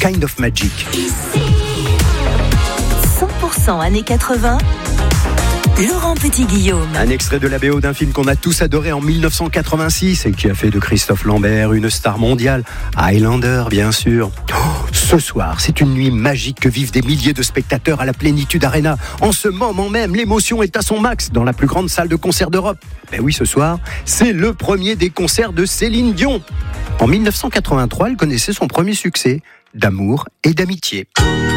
Kind of Magic. 100% années 80. Laurent Petit-Guillaume. Un extrait de la BO d'un film qu'on a tous adoré en 1986 et qui a fait de Christophe Lambert une star mondiale. Highlander, bien sûr. Ce soir, c'est une nuit magique que vivent des milliers de spectateurs à la Plénitude Arena. En ce moment même, l'émotion est à son max dans la plus grande salle de concert d'Europe. Ben oui, ce soir, c'est le premier des concerts de Céline Dion. En 1983, elle connaissait son premier succès, d'amour et d'amitié.